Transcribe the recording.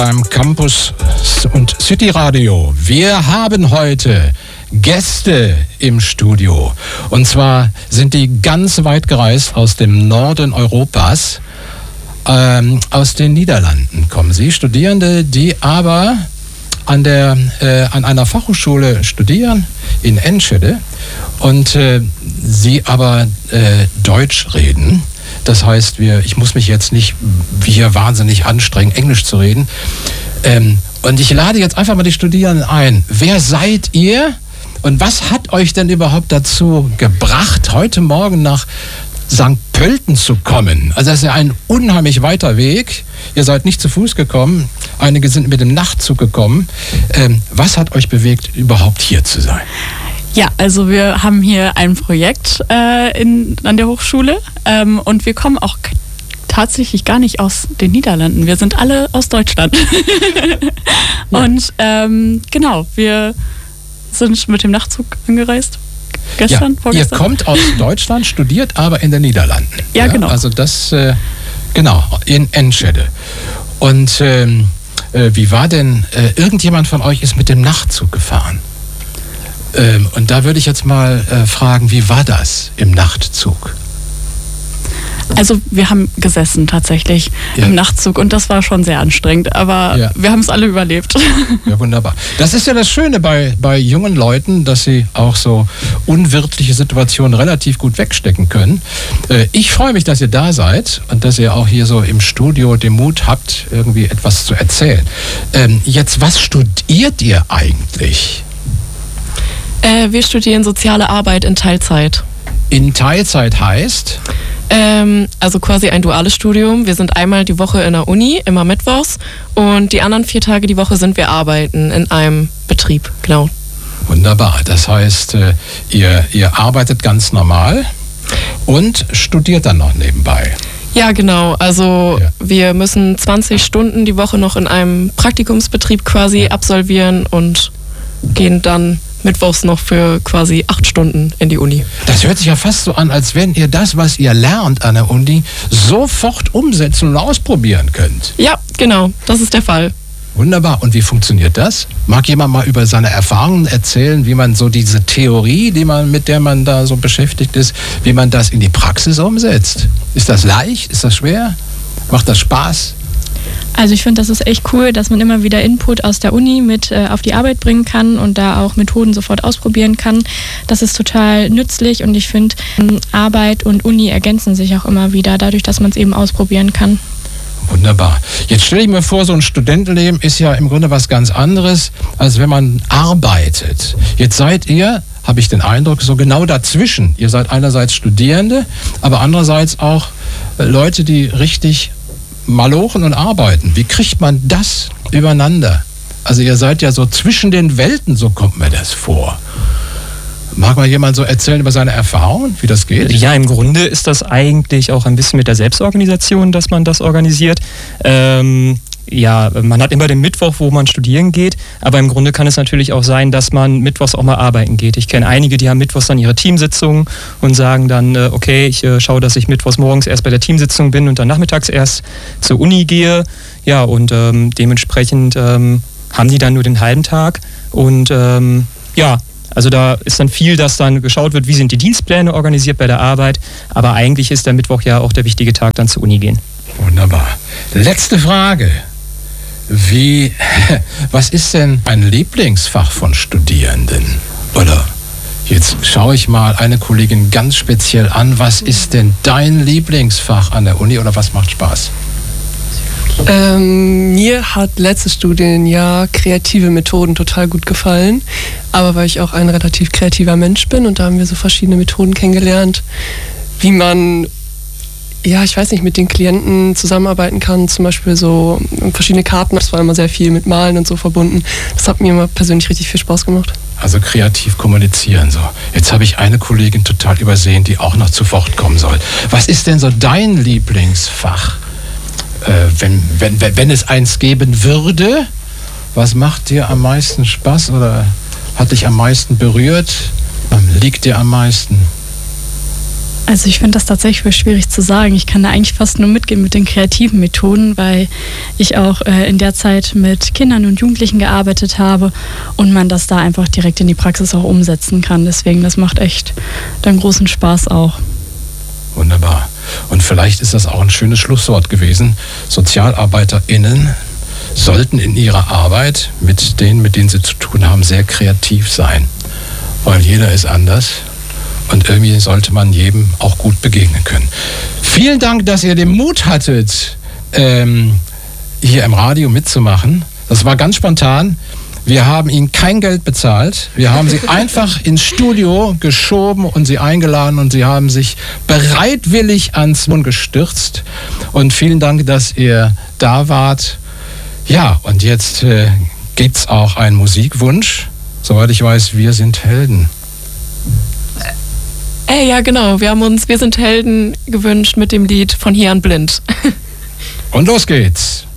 Beim Campus und City Radio. Wir haben heute Gäste im Studio. Und zwar sind die ganz weit gereist aus dem Norden Europas. Aus den Niederlanden kommen sie. Studierende, die aber an einer Fachhochschule studieren in Enschede und sie aber Deutsch reden. Das heißt, ich muss mich jetzt nicht hier wahnsinnig anstrengen, Englisch zu reden. Und ich lade jetzt einfach mal die Studierenden ein. Wer seid ihr und was hat euch denn überhaupt dazu gebracht, heute Morgen nach St. Pölten zu kommen? Also das ist ja ein unheimlich weiter Weg. Ihr seid nicht zu Fuß gekommen. Einige sind mit dem Nachtzug gekommen. Was hat euch bewegt, überhaupt hier zu sein? Ja, also wir haben hier ein Projekt an der Hochschule und wir kommen auch tatsächlich gar nicht aus den Niederlanden. Wir sind alle aus Deutschland. Ja. Und genau, wir sind mit dem Nachtzug angereist. Vorgestern. Ihr kommt aus Deutschland, studiert aber in den Niederlanden. Ja, genau. Also das, genau, in Enschede. Und wie war denn, irgendjemand von euch ist mit dem Nachtzug gefahren? Und da würde ich jetzt mal fragen, wie war das im Nachtzug? Also wir haben gesessen tatsächlich im Nachtzug und das war schon sehr anstrengend, aber wir haben es alle überlebt. Ja, wunderbar. Das ist ja das Schöne bei jungen Leuten, dass sie auch so unwirtliche Situationen relativ gut wegstecken können. Ich freue mich, dass ihr da seid und dass ihr auch hier so im Studio den Mut habt, irgendwie etwas zu erzählen. Jetzt, was studiert ihr eigentlich? Wir studieren soziale Arbeit in Teilzeit. In Teilzeit heißt? Also quasi ein duales Studium. Wir sind einmal die Woche in der Uni, immer mittwochs. Und die anderen 4 Tage die Woche sind wir arbeiten in einem Betrieb, genau. Wunderbar. Das heißt, ihr arbeitet ganz normal und studiert dann noch nebenbei. Ja, genau. Also wir müssen 20 Stunden die Woche noch in einem Praktikumsbetrieb quasi absolvieren und gehen dann mittwochs noch für quasi 8 Stunden in die Uni. Das hört sich ja fast so an, als wenn ihr das, was ihr lernt an der Uni, sofort umsetzen und ausprobieren könnt. Ja, genau. Das ist der Fall. Wunderbar. Und wie funktioniert das? Mag jemand mal über seine Erfahrungen erzählen, wie man so diese Theorie, mit der man da so beschäftigt ist, wie man das in die Praxis umsetzt? Ist das leicht? Ist das schwer? Macht das Spaß? Also ich finde, das ist echt cool, dass man immer wieder Input aus der Uni mit auf die Arbeit bringen kann und da auch Methoden sofort ausprobieren kann. Das ist total nützlich und ich finde, Arbeit und Uni ergänzen sich auch immer wieder, dadurch, dass man es eben ausprobieren kann. Wunderbar. Jetzt stelle ich mir vor, so ein Studentenleben ist ja im Grunde was ganz anderes, als wenn man arbeitet. Jetzt seid ihr, habe ich den Eindruck, so genau dazwischen. Ihr seid einerseits Studierende, aber andererseits auch Leute, die richtig malochen und arbeiten. Wie kriegt man das übereinander? Also ihr seid ja so zwischen den Welten, so kommt mir das vor. Mag mal jemand so erzählen über seine Erfahrungen, wie das geht? Ja, im Grunde ist das eigentlich auch ein bisschen mit der Selbstorganisation, dass man das organisiert. Man hat immer den Mittwoch, wo man studieren geht, aber im Grunde kann es natürlich auch sein, dass man mittwochs auch mal arbeiten geht. Ich kenne einige, die haben mittwochs dann ihre Teamsitzungen und sagen dann, okay, ich schaue, dass ich mittwochs morgens erst bei der Teamsitzung bin und dann nachmittags erst zur Uni gehe. Ja, und dementsprechend haben die dann nur den halben Tag und also da ist dann viel, dass dann geschaut wird, wie sind die Dienstpläne organisiert bei der Arbeit, aber eigentlich ist der Mittwoch ja auch der wichtige Tag, dann zur Uni gehen. Wunderbar. Letzte Frage. Was ist denn ein Lieblingsfach von Studierenden? Oder jetzt schaue ich mal eine Kollegin ganz speziell an. Was ist denn dein Lieblingsfach an der Uni oder was macht Spaß? Mir hat letztes Studienjahr kreative Methoden total gut gefallen, aber weil ich auch ein relativ kreativer Mensch bin und da haben wir so verschiedene Methoden kennengelernt, wie man mit den Klienten zusammenarbeiten kann, zum Beispiel so verschiedene Karten, das war immer sehr viel mit Malen und so verbunden. Das hat mir immer persönlich richtig viel Spaß gemacht. Also kreativ kommunizieren so. Jetzt habe ich eine Kollegin total übersehen, die auch noch zu Wort kommen soll. Was ist denn so dein Lieblingsfach? Wenn es eins geben würde, was macht dir am meisten Spaß oder hat dich am meisten berührt? Liegt dir am meisten? Also ich finde das tatsächlich schwierig zu sagen. Ich kann da eigentlich fast nur mitgehen mit den kreativen Methoden, weil ich auch in der Zeit mit Kindern und Jugendlichen gearbeitet habe und man das da einfach direkt in die Praxis auch umsetzen kann. Deswegen, das macht echt dann großen Spaß auch. Wunderbar. Und vielleicht ist das auch ein schönes Schlusswort gewesen. SozialarbeiterInnen sollten in ihrer Arbeit mit denen sie zu tun haben, sehr kreativ sein. Weil jeder ist anders. Und irgendwie sollte man jedem auch gut begegnen können. Vielen Dank, dass ihr den Mut hattet, hier im Radio mitzumachen. Das war ganz spontan. Wir haben Ihnen kein Geld bezahlt. Wir haben Sie einfach ins Studio geschoben und Sie eingeladen und Sie haben sich bereitwillig ans Mund gestürzt. Und vielen Dank, dass ihr da wart. Ja, und jetzt gibt es auch einen Musikwunsch. Soweit ich weiß, wir sind Helden. Ja, genau. Wir haben uns Wir sind Helden gewünscht mit dem Lied Von hier an blind. Und los geht's.